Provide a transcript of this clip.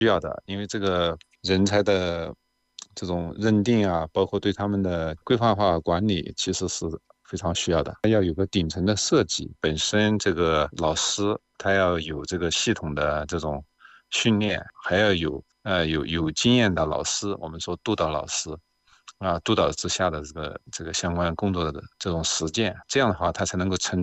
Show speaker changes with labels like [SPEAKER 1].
[SPEAKER 1] 需要的，因为这个人才的这种认定啊，包括对他们的规范化管理，其实是非常需要的。要有个顶层的设计，本身这个老师他要有这个系统的这种训练，还要有经验的老师，我们说督导老师。督导之下的这个相关工作的这种实践，这样的话，他才能够承